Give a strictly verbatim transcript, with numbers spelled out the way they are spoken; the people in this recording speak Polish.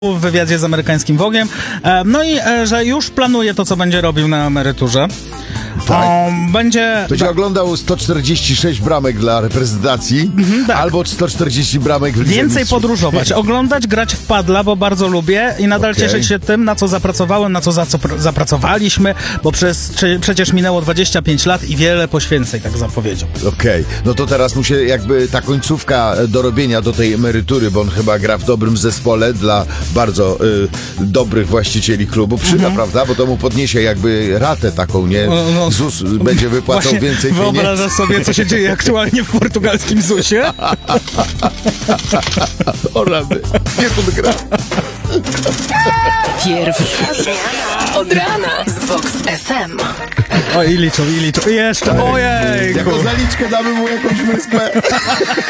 w wywiadzie z amerykańskim Vogue'iem. E, no i e, że już planuje to, co będzie robił na emeryturze. Tak. Um, będzie... Będzie oglądał sto czterdzieści sześć bramek dla reprezentacji, Mhm, tak. albo sto czterdzieści bramek w Lidze Więcej Mistrzów. podróżować, oglądać, grać w padla, bo bardzo lubię i nadal Okej. cieszyć się tym, na co zapracowałem, na co za co pr- zapracowaliśmy, bo przez, czy, przecież minęło dwadzieścia pięć lat i wiele poświęceń, tak zapowiedział. Okej, no to teraz mu się jakby ta końcówka do robienia do tej emerytury, bo on chyba gra w dobrym zespole dla bardzo y, dobrych właścicieli klubu. Przyda, Mhm. prawda? Bo to mu podniesie jakby ratę taką, nie? No, no. ZUS będzie wypłacał Właśnie więcej pieniędzy. wyobrażasz sobie, co się dzieje aktualnie w portugalskim zusie? O rady, nie podgra. Pierwsza zmiana od rana z Vox F M. O, i liczą, i liczą. I jeszcze, ojej! Jako zaliczkę damy mu jakąś wyspę.